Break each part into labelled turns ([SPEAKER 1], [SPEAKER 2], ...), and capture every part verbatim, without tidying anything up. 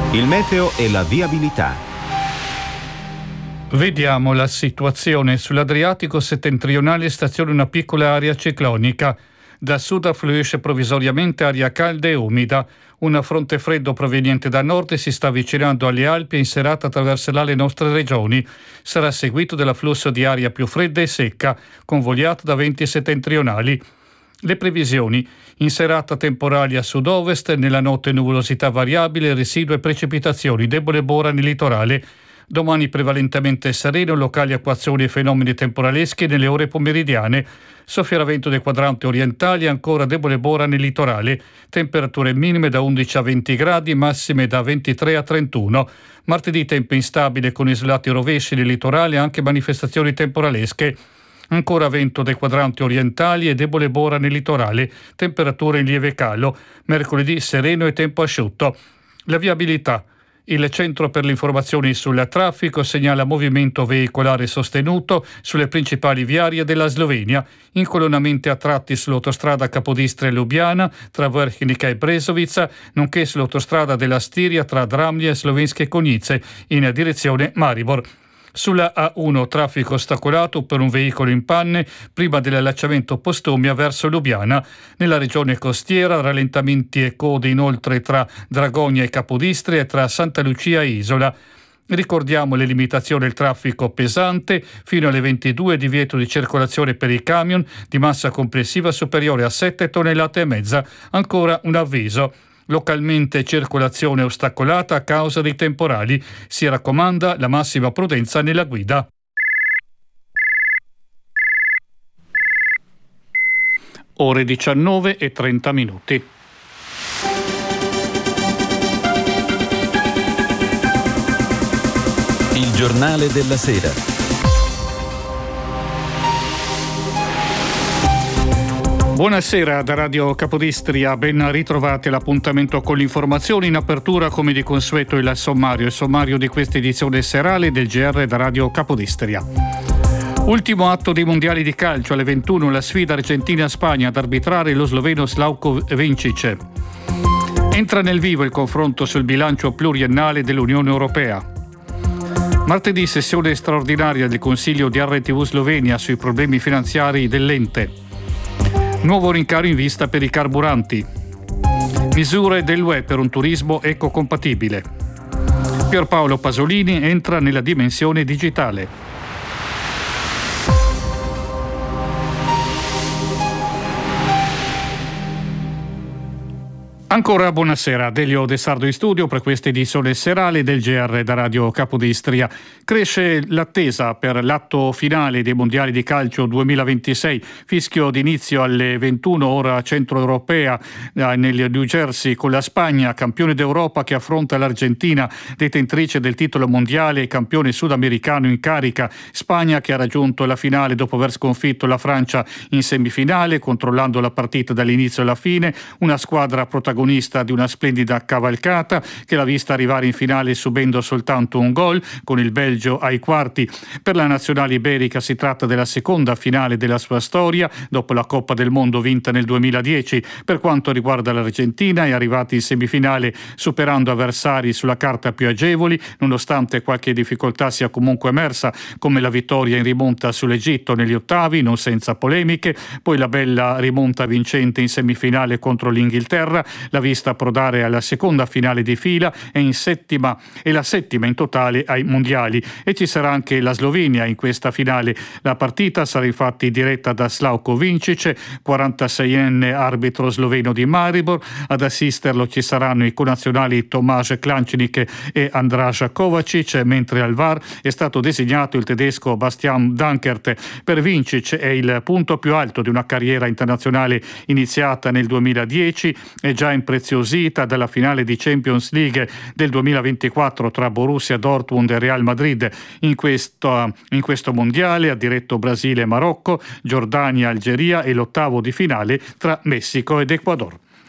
[SPEAKER 1] Il meteo e la viabilità.
[SPEAKER 2] Vediamo la situazione. Sull'Adriatico settentrionale staziona una piccola area ciclonica. Da sud affluisce provvisoriamente aria calda e umida. Un fronte freddo proveniente da nord si sta avvicinando alle Alpi e in serata attraverserà le nostre regioni. Sarà seguito dall'afflusso di aria più fredda e secca, convogliata da venti settentrionali. Le previsioni: in serata temporali a sud-ovest, nella notte nuvolosità variabile, residue precipitazioni, debole bora nel litorale. Domani prevalentemente sereno, locali acquazzoni e fenomeni temporaleschi nelle ore pomeridiane. Soffierà vento dei quadranti orientali e ancora debole bora nel litorale. Temperature minime da undici a venti gradi, massime da ventitré a trentuno. Martedì tempo instabile con isolati rovesci nel litorale e anche manifestazioni temporalesche. Ancora vento dei quadranti orientali e debole bora nel litorale, temperature in lieve calo. Mercoledì sereno e tempo asciutto. La viabilità. Il Centro per le informazioni sul traffico segnala movimento veicolare sostenuto sulle principali viarie della Slovenia, incolonnamenti a tratti sull'autostrada Capodistria e Lubiana tra Vrhnica e Brezovica, nonché sull'autostrada della Stiria tra Dramlje, Slovenske Konjice in direzione Maribor. Sulla A uno traffico ostacolato per un veicolo in panne prima dell'allacciamento Postumia verso Lubiana. Nella regione costiera rallentamenti e code inoltre tra Dragonia e Capodistria e tra Santa Lucia e Isola. Ricordiamo le limitazioni al traffico pesante, fino alle ventidue divieto di circolazione per i camion di massa complessiva superiore a sette tonnellate e mezza. Ancora un avviso. Localmente circolazione ostacolata a causa dei temporali. Si raccomanda la massima prudenza nella guida. Ore diciannove e trenta minuti.
[SPEAKER 1] Il giornale della sera.
[SPEAKER 2] Buonasera da Radio Capodistria, ben ritrovati all'appuntamento con l'informazione. In apertura, come di consueto, il sommario, il sommario di questa edizione serale del G R da Radio Capodistria. Ultimo atto dei mondiali di calcio, alle ventuno la sfida Argentina-Spagna, ad arbitrare lo sloveno Slavko Vincic. Entra nel vivo il confronto sul bilancio pluriennale dell'Unione Europea. Martedì sessione straordinaria del Consiglio di R T V Slovenia sui problemi finanziari dell'ente. Nuovo rincaro in vista per i carburanti. Misure dell'U E per un turismo ecocompatibile. Pierpaolo Pasolini entra nella dimensione digitale. Ancora buonasera, Delio De Sardo in studio per questa edizione serale del G R da Radio Capodistria. Cresce l'attesa per l'atto finale dei mondiali di calcio duemilaventisei, fischio d'inizio alle ventuno ora centroeuropea eh, nel New Jersey con la Spagna, campione d'Europa che affronta l'Argentina, detentrice del titolo mondiale e campione sudamericano in carica. Spagna che ha raggiunto la finale dopo aver sconfitto la Francia in semifinale, controllando la partita dall'inizio alla fine, una squadra protagonista di una splendida cavalcata che l'ha vista arrivare in finale subendo soltanto un gol, con il Belgio ai quarti. Per la nazionale iberica si tratta della seconda finale della sua storia dopo la Coppa del Mondo vinta nel duemiladieci. Per quanto riguarda l'Argentina, è arrivata in semifinale superando avversari sulla carta più agevoli, nonostante qualche difficoltà sia comunque emersa, come la vittoria in rimonta sull'Egitto negli ottavi, non senza polemiche, poi la bella rimonta vincente in semifinale contro l'Inghilterra, l'ha vista approdare alla seconda finale di fila e in settima e la settima in totale ai mondiali, e ci sarà anche la Slovenia in questa finale. La partita sarà infatti diretta da Slavko Vincic, quarantaseienne arbitro sloveno di Maribor. Ad assisterlo ci saranno i connazionali Tomáš Klančník e Andraž Kovačič, mentre al V A R è stato designato il tedesco Bastian Dankert. Per Vincic è il punto più alto di una carriera internazionale iniziata nel duemiladieci e già impreziosita dalla finale di Champions League del duemilaventiquattro tra Borussia Dortmund e Real Madrid. In questo, in questo mondiale ha diretto Brasile e Marocco, Giordania, Algeria e l'ottavo di finale tra Messico ed Ecuador.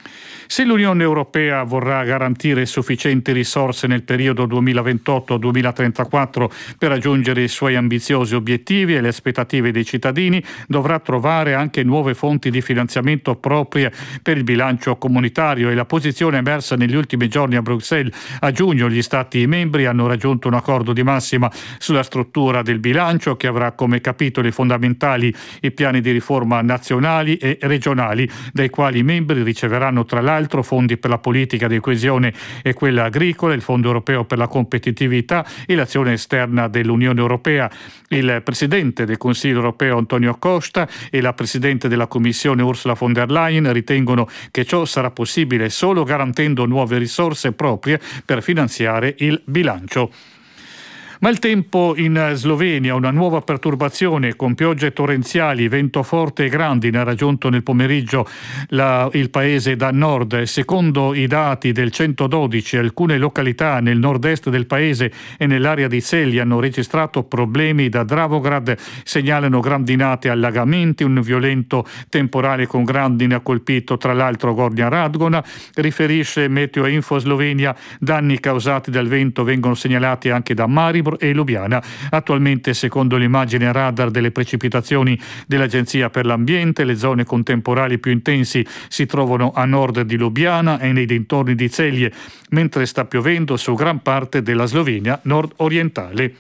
[SPEAKER 2] Se l'Unione Europea vorrà garantire sufficienti risorse nel periodo duemilaventotto duemilatrentaquattro per raggiungere i suoi ambiziosi obiettivi e le aspettative dei cittadini, dovrà trovare anche nuove fonti di finanziamento proprie per il bilancio comunitario, e la posizione emersa negli ultimi giorni a Bruxelles. A giugno gli Stati membri hanno raggiunto un accordo di massima sulla struttura del bilancio, che avrà come capitoli fondamentali i piani di riforma nazionali e regionali, dai quali i membri riceveranno tra l'altro fondi per la politica di coesione e quella agricola, il Fondo europeo per la competitività e l'azione esterna dell'Unione Europea. Il Presidente del Consiglio europeo Antonio Costa e la Presidente della Commissione Ursula von der Leyen ritengono che ciò sarà possibile solo garantendo nuove risorse proprie per finanziare il bilancio. Ma il tempo in Slovenia, una nuova perturbazione con piogge torrenziali, vento forte e grandine ha raggiunto nel pomeriggio la, il paese da nord. Secondo i dati del centododici, alcune località nel nord-est del paese e nell'area di Celje hanno registrato problemi. Da Dravograd segnalano grandinate e allagamenti, un violento temporale con grandine ha colpito tra l'altro Gornja Radgona. Riferisce Meteo Info Slovenia, danni causati dal vento vengono segnalati anche da Maribor e Lubiana. Attualmente, secondo l'immagine radar delle precipitazioni dell'Agenzia per l'Ambiente, le zone con temporali più intensi si trovano a nord di Lubiana e nei dintorni di Celje, mentre sta piovendo su gran parte della Slovenia nord-orientale.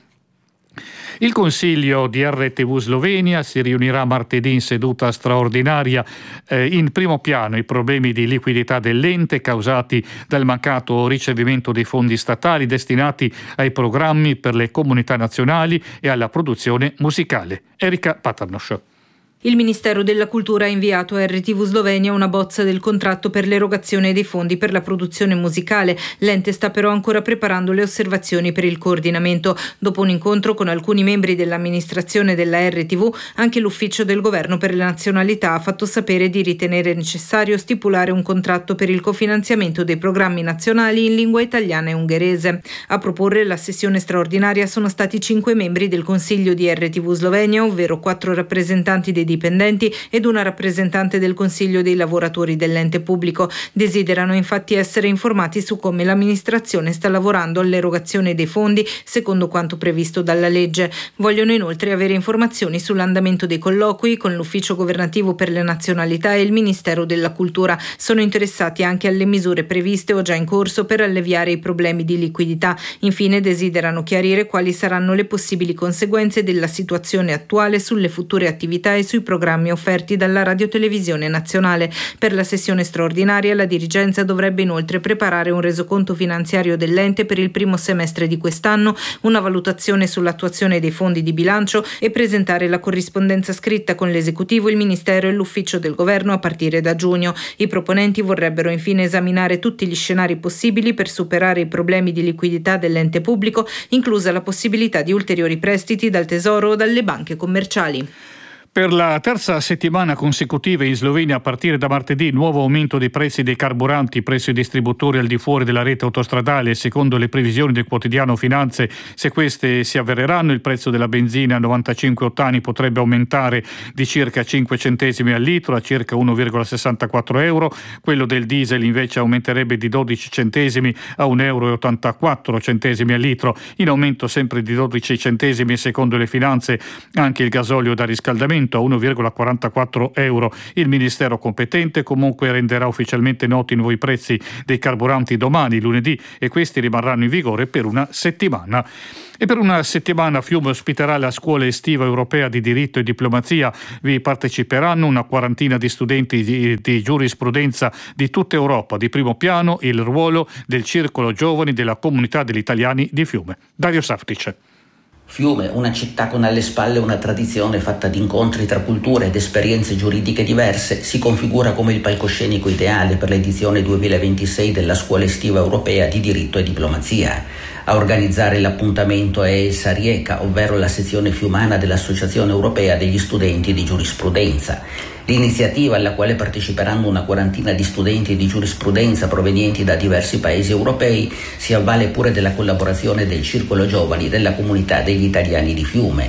[SPEAKER 2] Il Consiglio di R T V Slovenia si riunirà martedì in seduta straordinaria. Eh, in primo piano i problemi di liquidità dell'ente causati dal mancato ricevimento dei fondi statali destinati ai programmi per le comunità nazionali e alla produzione musicale. Erika Paternoš.
[SPEAKER 3] Il Ministero della Cultura ha inviato a R T V Slovenia una bozza del contratto per l'erogazione dei fondi per la produzione musicale. L'ente sta però ancora preparando le osservazioni per il coordinamento. Dopo un incontro con alcuni membri dell'amministrazione della R T V, anche l'Ufficio del Governo per le Nazionalità ha fatto sapere di ritenere necessario stipulare un contratto per il cofinanziamento dei programmi nazionali in lingua italiana e ungherese. A proporre la sessione straordinaria sono stati cinque membri del Consiglio di R T V Slovenia, ovvero quattro rappresentanti dei dipendenti ed una rappresentante del Consiglio dei lavoratori dell'ente pubblico. Desiderano infatti essere informati su come l'amministrazione sta lavorando all'erogazione dei fondi secondo quanto previsto dalla legge. Vogliono inoltre avere informazioni sull'andamento dei colloqui con l'Ufficio Governativo per le Nazionalità e il Ministero della Cultura. Sono interessati anche alle misure previste o già in corso per alleviare i problemi di liquidità. Infine desiderano chiarire quali saranno le possibili conseguenze della situazione attuale sulle future attività e sui programmi offerti dalla radiotelevisione nazionale. Per la sessione straordinaria la dirigenza dovrebbe inoltre preparare un resoconto finanziario dell'ente per il primo semestre di quest'anno, una valutazione sull'attuazione dei fondi di bilancio e presentare la corrispondenza scritta con l'esecutivo, il Ministero e l'Ufficio del Governo a partire da giugno. I proponenti vorrebbero infine esaminare tutti gli scenari possibili per superare i problemi di liquidità dell'ente pubblico, inclusa la possibilità di ulteriori prestiti dal Tesoro o dalle banche commerciali.
[SPEAKER 2] Per la terza settimana consecutiva in Slovenia, a partire da martedì, nuovo aumento dei prezzi dei carburanti presso i distributori al di fuori della rete autostradale. Secondo le previsioni del quotidiano Finanze, se queste si avvereranno, il prezzo della benzina a novantacinque ottani potrebbe aumentare di circa cinque centesimi al litro a circa uno virgola sessantaquattro euro. Quello del diesel invece aumenterebbe di dodici centesimi a un euro e ottantaquattro centesimi al litro. In aumento sempre di dodici centesimi secondo le finanze anche il gasolio da riscaldamento a uno virgola quarantaquattro euro. Il Ministero competente comunque renderà ufficialmente noti i nuovi prezzi dei carburanti domani, lunedì, e questi rimarranno in vigore per una settimana. E per una settimana Fiume ospiterà la scuola estiva europea di diritto e diplomazia. Vi parteciperanno una quarantina di studenti di, di giurisprudenza di tutta Europa. Di primo piano il ruolo del Circolo Giovani della Comunità degli Italiani di Fiume. Dario Saftic.
[SPEAKER 4] Fiume, una città con alle spalle una tradizione fatta di incontri tra culture ed esperienze giuridiche diverse, si configura come il palcoscenico ideale per l'edizione duemilaventisei della Scuola Estiva Europea di Diritto e Diplomazia. A organizzare l'appuntamento è Elsa Rieca, ovvero la sezione fiumana dell'Associazione Europea degli Studenti di Giurisprudenza. L'iniziativa, alla quale parteciperanno una quarantina di studenti di giurisprudenza provenienti da diversi paesi europei, si avvale pure della collaborazione del Circolo Giovani della Comunità degli Italiani di Fiume.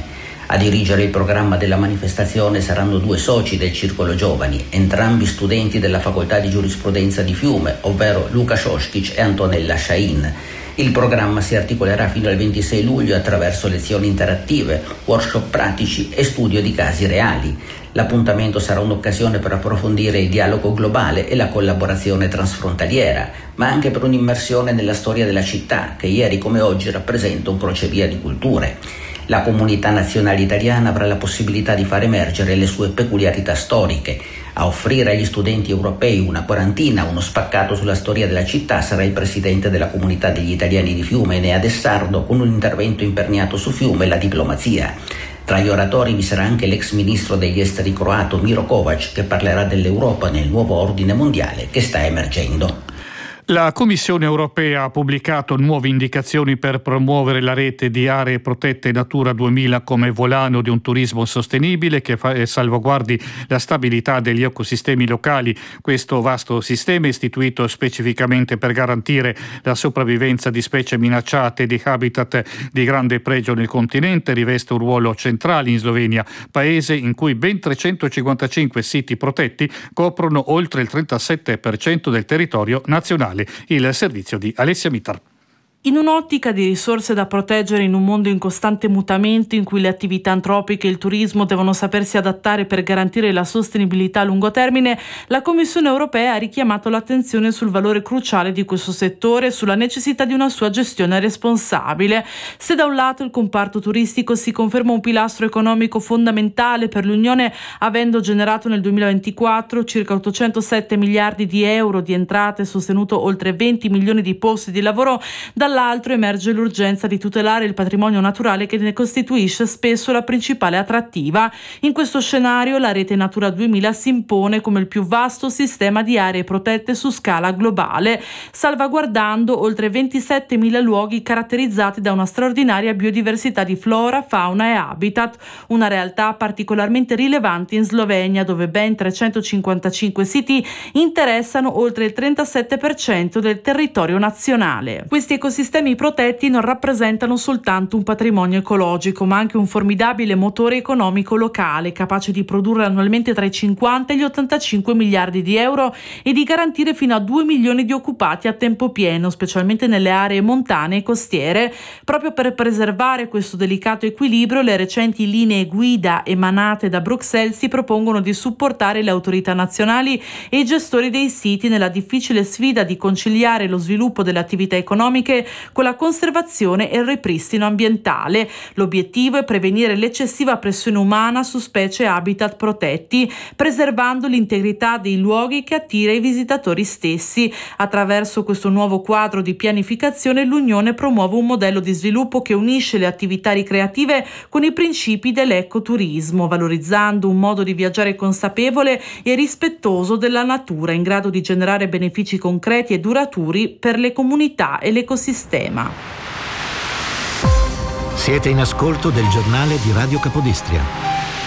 [SPEAKER 4] A dirigere il programma della manifestazione saranno due soci del Circolo Giovani, entrambi studenti della Facoltà di Giurisprudenza di Fiume, ovvero Luca Šoškić e Antonella Šahin. Il programma si articolerà fino al ventisei luglio attraverso lezioni interattive, workshop pratici e studio di casi reali. L'appuntamento sarà un'occasione per approfondire il dialogo globale e la collaborazione transfrontaliera, ma anche per un'immersione nella storia della città, che ieri come oggi rappresenta un crocevia di culture. La comunità nazionale italiana avrà la possibilità di far emergere le sue peculiarità storiche. A offrire agli studenti europei una quarantina, uno spaccato sulla storia della città, sarà il presidente della comunità degli italiani di Fiume, Enea Dessardo, con un intervento imperniato su Fiume e la diplomazia. Tra gli oratori vi sarà anche l'ex ministro degli esteri croato Miro Kovač, che parlerà dell'Europa nel nuovo ordine mondiale che sta emergendo.
[SPEAKER 2] La Commissione europea ha pubblicato nuove indicazioni per promuovere la rete di aree protette Natura duemila come volano di un turismo sostenibile che fa- salvaguardi la stabilità degli ecosistemi locali. Questo vasto sistema, istituito specificamente per garantire la sopravvivenza di specie minacciate e di habitat di grande pregio nel continente, riveste un ruolo centrale in Slovenia, paese in cui ben trecentocinquantacinque siti protetti coprono oltre il trentasette per cento del territorio nazionale. Il servizio di Alessia Mitar.
[SPEAKER 5] In un'ottica di risorse da proteggere in un mondo in costante mutamento in cui le attività antropiche e il turismo devono sapersi adattare per garantire la sostenibilità a lungo termine, la Commissione europea ha richiamato l'attenzione sul valore cruciale di questo settore e sulla necessità di una sua gestione responsabile. Se da un lato il comparto turistico si conferma un pilastro economico fondamentale per l'Unione, avendo generato nel duemilaventiquattro circa ottocentosette miliardi di euro di entrate e sostenuto oltre venti milioni di posti di lavoro, dall'altro emerge l'urgenza di tutelare il patrimonio naturale che ne costituisce spesso la principale attrattiva. In questo scenario la rete Natura duemila si impone come il più vasto sistema di aree protette su scala globale, salvaguardando oltre ventisettemila luoghi caratterizzati da una straordinaria biodiversità di flora, fauna e habitat, una realtà particolarmente rilevante in Slovenia, dove ben trecentocinquantacinque siti interessano oltre il trentasette per cento del territorio nazionale. Questi ecosistemi protetti non rappresentano soltanto un patrimonio ecologico, ma anche un formidabile motore economico locale, capace di produrre annualmente tra i cinquanta e gli ottantacinque miliardi di euro e di garantire fino a due milioni di occupati a tempo pieno, specialmente nelle aree montane e costiere. Proprio per preservare questo delicato equilibrio, le recenti linee guida emanate da Bruxelles si propongono di supportare le autorità nazionali e i gestori dei siti nella difficile sfida di conciliare lo sviluppo delle attività economiche con la conservazione e il ripristino ambientale. L'obiettivo è prevenire l'eccessiva pressione umana su specie e habitat protetti, preservando l'integrità dei luoghi che attira i visitatori stessi. Attraverso questo nuovo quadro di pianificazione, l'Unione promuove un modello di sviluppo che unisce le attività ricreative con i principi dell'ecoturismo, valorizzando un modo di viaggiare consapevole e rispettoso della natura, in grado di generare benefici concreti e duraturi per le comunità e l'ecosistema.
[SPEAKER 6] Siete in ascolto del giornale di Radio Capodistria.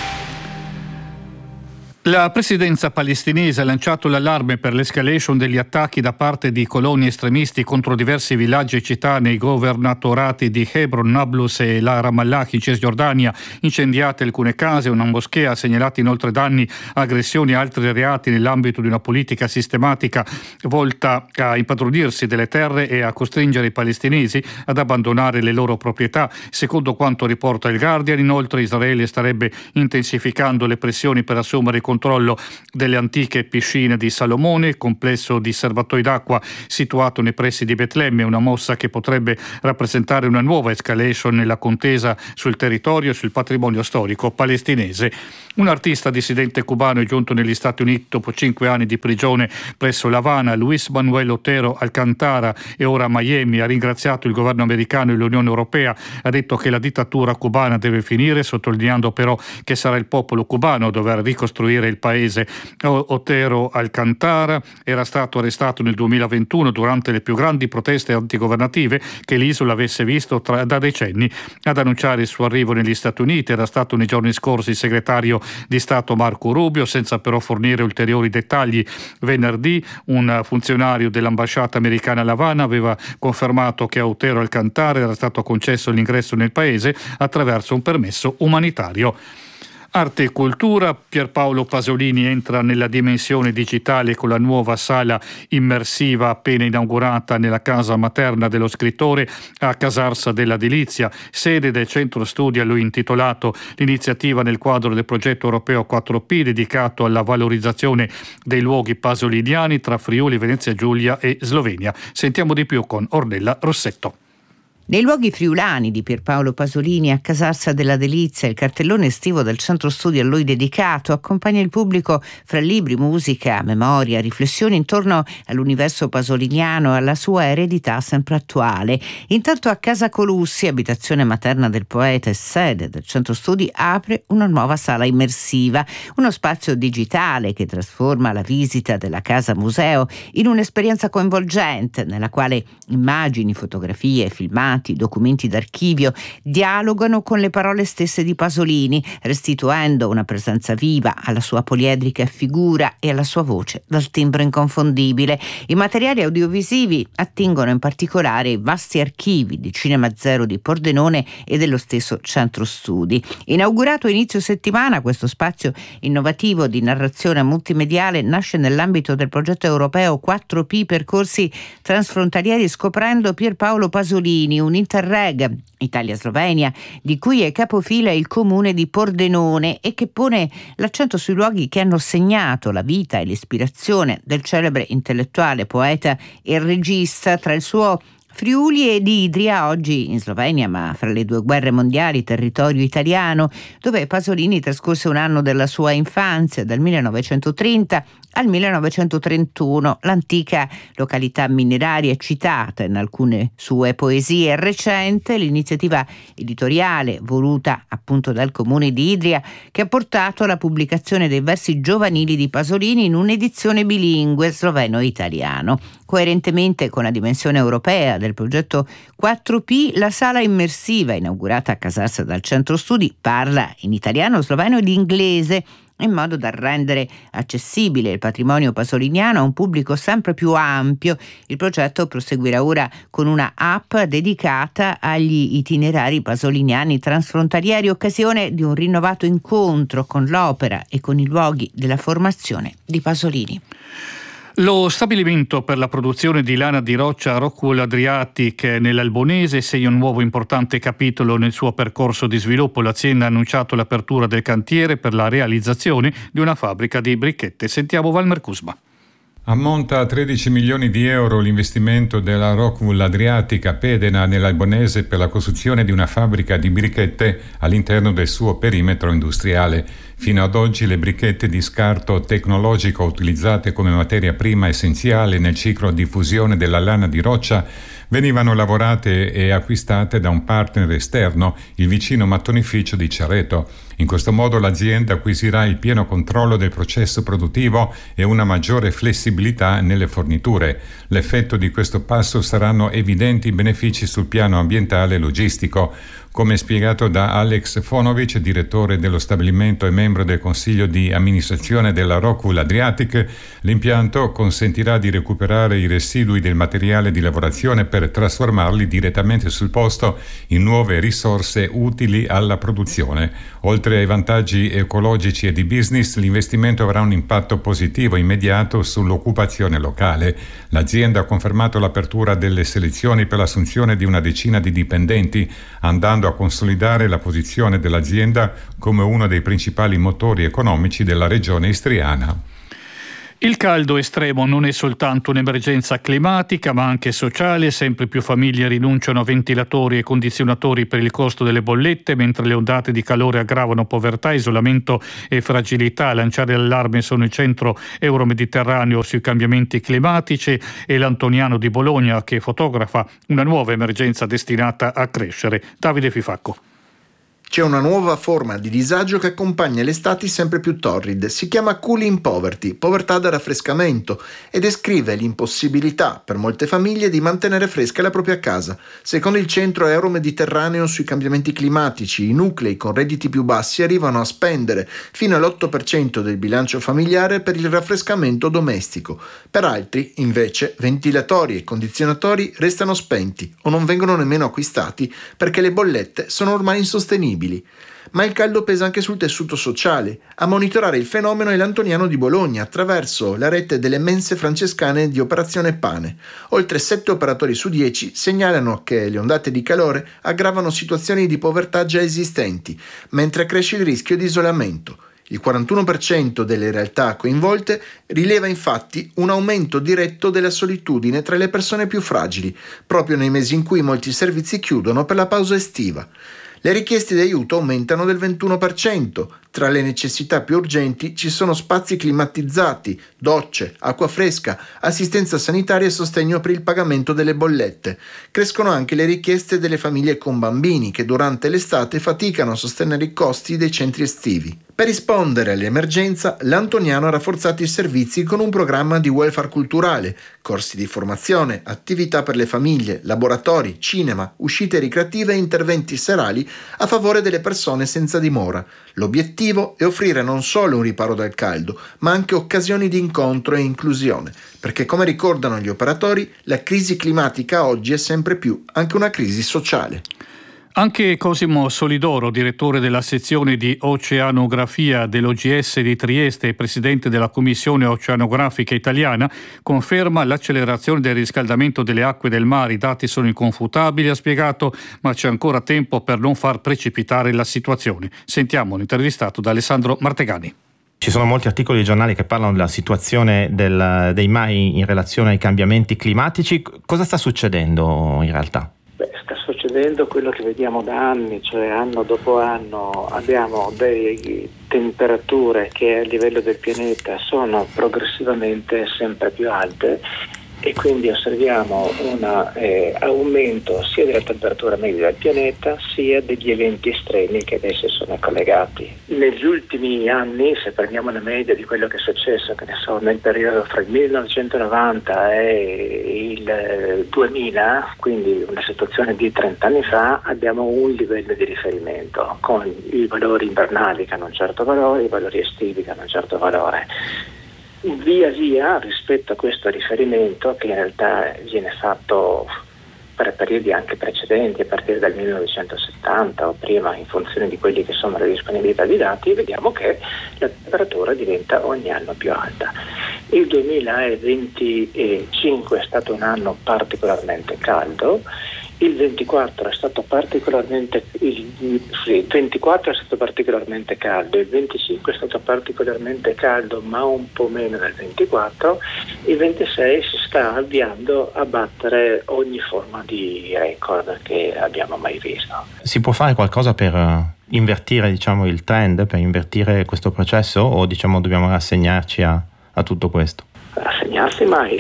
[SPEAKER 2] La presidenza palestinese ha lanciato l'allarme per l'escalation degli attacchi da parte di coloni estremisti contro diversi villaggi e città nei governatorati di Hebron, Nablus e la Ramallah in Cisgiordania. Incendiate alcune case, una moschea, ha segnalato inoltre danni, aggressioni e altri reati nell'ambito di una politica sistematica volta a impadronirsi delle terre e a costringere i palestinesi ad abbandonare le loro proprietà. Secondo quanto riporta il Guardian, inoltre Israele starebbe intensificando le pressioni per assumere il controllo delle antiche piscine di Salomone, complesso di serbatoi d'acqua situato nei pressi di Betlemme, una mossa che potrebbe rappresentare una nuova escalation nella contesa sul territorio e sul patrimonio storico palestinese. Un artista dissidente cubano è giunto negli Stati Uniti dopo cinque anni di prigione presso La Habana. Luis Manuel Otero Alcantara è ora a Miami, ha ringraziato il governo americano e l'Unione Europea, ha detto che la dittatura cubana deve finire, sottolineando però che sarà il popolo cubano a dover ricostruire scoprire il paese. Otero Alcantara era stato arrestato nel duemilaventuno durante le più grandi proteste antigovernative che l'isola avesse visto tra, da decenni. Ad annunciare il suo arrivo negli Stati Uniti era stato nei giorni scorsi il segretario di Stato Marco Rubio, senza però fornire ulteriori dettagli. Venerdì un funzionario dell'ambasciata americana a L'Avana aveva confermato che a Otero Alcantara era stato concesso l'ingresso nel paese attraverso un permesso umanitario. Arte e cultura. Pierpaolo Pasolini entra nella dimensione digitale con la nuova sala immersiva appena inaugurata nella casa materna dello scrittore a Casarsa della Delizia, sede del centro studi a lui intitolato. L'iniziativa nel quadro del progetto europeo quattro P dedicato alla valorizzazione dei luoghi pasoliniani tra Friuli, Venezia Giulia e Slovenia. Sentiamo di più con Ornella Rossetto.
[SPEAKER 7] Nei luoghi friulani di Pierpaolo Pasolini a Casarsa della Delizia, il cartellone estivo del centro studi a lui dedicato accompagna il pubblico fra libri, musica, memoria, riflessioni intorno all'universo pasoliniano e alla sua eredità sempre attuale. Intanto a Casa Colussi, abitazione materna del poeta e sede del centro studi, apre una nuova sala immersiva, uno spazio digitale che trasforma la visita della casa museo in un'esperienza coinvolgente nella quale immagini, fotografie, filmati, documenti d'archivio dialogano con le parole stesse di Pasolini, restituendo una presenza viva alla sua poliedrica figura e alla sua voce dal timbro inconfondibile. I materiali audiovisivi attingono in particolare i vasti archivi di Cinema Zero di Pordenone e dello stesso centro studi. Inaugurato inizio settimana, questo spazio innovativo di narrazione multimediale nasce nell'ambito del progetto europeo quattro P Percorsi Transfrontalieri Scoprendo Pierpaolo Pasolini, un interreg Italia-Slovenia di cui è capofila il comune di Pordenone e che pone l'accento sui luoghi che hanno segnato la vita e l'ispirazione del celebre intellettuale, poeta e regista. Tra il suo Friuli ed Idria, oggi in Slovenia ma fra le due guerre mondiali territorio italiano, dove Pasolini trascorse un anno della sua infanzia, dal millenovecentotrenta al millenovecentotrentuno. L'antica località mineraria è citata in alcune sue poesie. Recente l'iniziativa editoriale voluta appunto dal comune di Idria, che ha portato alla pubblicazione dei versi giovanili di Pasolini in un'edizione bilingue sloveno-italiano. Coerentemente con la dimensione europea del progetto quattro P, la sala immersiva inaugurata a Casarsa dal centro studi parla in italiano, sloveno ed inglese, in modo da rendere accessibile il patrimonio pasoliniano a un pubblico sempre più ampio. Il progetto proseguirà ora con una app dedicata agli itinerari pasoliniani transfrontalieri, occasione di un rinnovato incontro con l'opera e con i luoghi della formazione di Pasolini.
[SPEAKER 2] Lo stabilimento per la produzione di lana di roccia Rockwool Adriatic nell'Albonese segna un nuovo importante capitolo nel suo percorso di sviluppo. L'azienda ha annunciato l'apertura del cantiere per la realizzazione di una fabbrica di bricchette. Sentiamo Valmer Cusma.
[SPEAKER 8] Ammonta a tredici milioni di euro l'investimento della Rockwool Adriatic a Pedena nell'Albonese per la costruzione di una fabbrica di bricchette all'interno del suo perimetro industriale. Fino ad oggi le bricchette di scarto tecnologico utilizzate come materia prima essenziale nel ciclo di fusione della lana di roccia venivano lavorate e acquistate da un partner esterno, il vicino mattonificio di Cerreto. In questo modo l'azienda acquisirà il pieno controllo del processo produttivo e una maggiore flessibilità nelle forniture. L'effetto di questo passo saranno evidenti benefici sul piano ambientale e logistico. Come spiegato da Alex Fonovic, direttore dello stabilimento e membro del consiglio di amministrazione della Rockwool Adriatic, l'impianto consentirà di recuperare i residui del materiale di lavorazione per trasformarli direttamente sul posto in nuove risorse utili alla produzione. Oltre ai vantaggi ecologici e di business, l'investimento avrà un impatto positivo immediato sull'occupazione locale. L'azienda ha confermato l'apertura delle selezioni per l'assunzione di una decina di dipendenti, andando a consolidare la posizione dell'azienda come uno dei principali motori economici della regione istriana.
[SPEAKER 2] Il caldo estremo non è soltanto un'emergenza climatica, ma anche sociale. Sempre più famiglie rinunciano a ventilatori e condizionatori per il costo delle bollette, mentre le ondate di calore aggravano povertà, isolamento e fragilità. A lanciare l'allarme sono il Centro Euromediterraneo sui cambiamenti climatici e l'Antoniano di Bologna, che fotografa una nuova emergenza destinata a crescere. Davide Fifacco.
[SPEAKER 9] C'è una nuova forma di disagio che accompagna le estati sempre più torride. Si chiama cooling poverty, povertà da raffrescamento, e descrive l'impossibilità per molte famiglie di mantenere fresca la propria casa. Secondo il Centro Euro-Mediterraneo sui cambiamenti climatici, i nuclei con redditi più bassi arrivano a spendere fino all'otto per cento del bilancio familiare per il raffrescamento domestico. Per altri, invece, ventilatori e condizionatori restano spenti o non vengono nemmeno acquistati perché le bollette sono ormai insostenibili. Ma il caldo pesa anche sul tessuto sociale. A monitorare il fenomeno è l'Antoniano di Bologna attraverso la rete delle mense francescane di Operazione Pane. Oltre sette operatori su dieci segnalano che le ondate di calore aggravano situazioni di povertà già esistenti, mentre cresce il rischio di isolamento. Il quarantuno per cento delle realtà coinvolte rileva infatti un aumento diretto della solitudine tra le persone più fragili, proprio nei mesi in cui molti servizi chiudono per la pausa estiva. Le richieste di aiuto aumentano del ventuno per cento. Tra le necessità più urgenti ci sono spazi climatizzati, docce, acqua fresca, assistenza sanitaria e sostegno per il pagamento delle bollette. Crescono anche le richieste delle famiglie con bambini che durante l'estate faticano a sostenere i costi dei centri estivi. Per rispondere all'emergenza, l'Antoniano ha rafforzato i servizi con un programma di welfare culturale, corsi di formazione, attività per le famiglie, laboratori, cinema, uscite ricreative e interventi serali a favore delle persone senza dimora. L'obiettivo è offrire non solo un riparo dal caldo, ma anche occasioni di incontro e inclusione, perché come ricordano gli operatori, la crisi climatica oggi è sempre più anche una crisi sociale.
[SPEAKER 2] Anche Cosimo Solidoro, direttore della sezione di oceanografia dell'O G S di Trieste e presidente della Commissione Oceanografica Italiana, conferma l'accelerazione del riscaldamento delle acque del mare. I dati sono inconfutabili, ha spiegato, ma c'è ancora tempo per non far precipitare la situazione. Sentiamo l'intervistato da Alessandro Martegani.
[SPEAKER 10] Ci sono molti articoli di giornali che parlano della situazione del, dei mari in relazione ai cambiamenti climatici. Cosa sta succedendo in realtà?
[SPEAKER 11] Beh, sta succedendo quello che vediamo da anni, cioè anno dopo anno abbiamo delle temperature che a livello del pianeta sono progressivamente sempre più alte e quindi osserviamo un eh, aumento sia della temperatura media del pianeta sia degli eventi estremi che adesso sono collegati. Negli ultimi anni, se prendiamo la media di quello che è successo, che ne so, nel periodo fra il millenovecentonovanta e il duemila, quindi una situazione di trenta anni fa, abbiamo un livello di riferimento con i valori invernali che hanno un certo valore, i valori estivi che hanno un certo valore. Via via rispetto a questo riferimento, che in realtà viene fatto per periodi anche precedenti, a partire dal millenovecentosettanta o prima, in funzione di quelli che sono le disponibilità di dati, vediamo che la temperatura diventa ogni anno più alta. Il duemilaventicinque è stato un anno particolarmente caldo. Il ventiquattro è stato particolarmente il, sì, il ventiquattro è stato particolarmente caldo, il venticinque è stato particolarmente caldo ma un po' meno del ventiquattro, il ventisei si sta avviando a battere ogni forma di record che abbiamo mai visto.
[SPEAKER 10] Si può fare qualcosa per uh, invertire, diciamo, il trend, per invertire questo processo, o diciamo dobbiamo rassegnarci a, a tutto questo?
[SPEAKER 11] Rassegnarsi mai.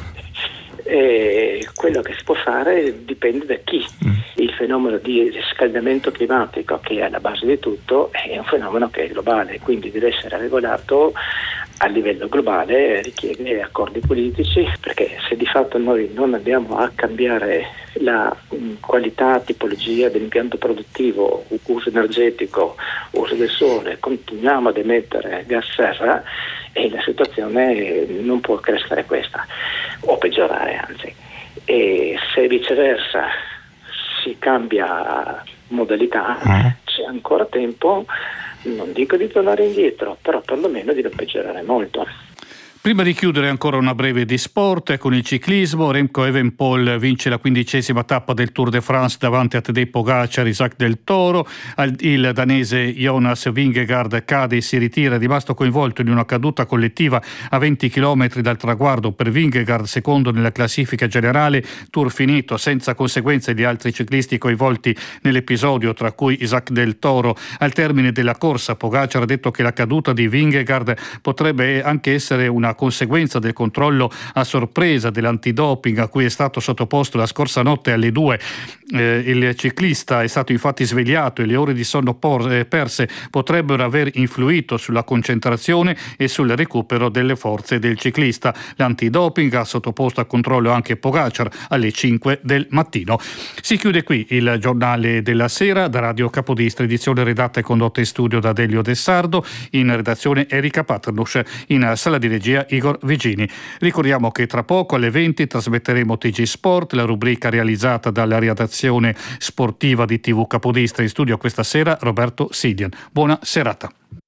[SPEAKER 11] E quello che si può fare dipende da chi. Mm. Il fenomeno di riscaldamento climatico, che è alla base di tutto, è un fenomeno che è globale, quindi deve essere regolato a livello globale, richiede accordi politici, perché se di fatto noi non andiamo a cambiare la mh, qualità, tipologia dell'impianto produttivo, uso energetico, uso del sole, continuiamo ad emettere gas serra, e la situazione non può crescere questa, o peggiorare anzi. E se viceversa si cambia modalità, c'è ancora tempo, non dico di tornare indietro, però perlomeno di non peggiorare molto.
[SPEAKER 2] Prima di chiudere ancora una breve di sport con il ciclismo. Remco Evenepoel vince la quindicesima tappa del Tour de France davanti a Tadej Pogacar, Isaac Del Toro. Il danese Jonas Vingegaard cade e si ritira, è rimasto coinvolto in una caduta collettiva a venti chilometri dal traguardo. Per Vingegaard, secondo nella classifica generale, Tour finito senza conseguenze di altri ciclisti coinvolti nell'episodio, tra cui Isaac Del Toro. Al termine della corsa Pogacar ha detto che la caduta di Vingegaard potrebbe anche essere una una conseguenza del controllo a sorpresa dell'antidoping a cui è stato sottoposto la scorsa notte alle due. Eh, il ciclista è stato infatti svegliato e le ore di sonno por- perse potrebbero aver influito sulla concentrazione e sul recupero delle forze del ciclista. L'antidoping ha sottoposto a controllo anche Pogacar alle cinque del mattino. Si chiude qui il giornale della sera da Radio Capodistria, edizione redatta e condotta in studio da Delio De Sardo, in redazione Erika Paternus, in sala di regia Igor Vigini. Ricordiamo che tra poco alle venti trasmetteremo T G Sport, la rubrica realizzata dalla redazione sportiva di T V Capodistria. In studio questa sera Roberto Sidian. Buona serata.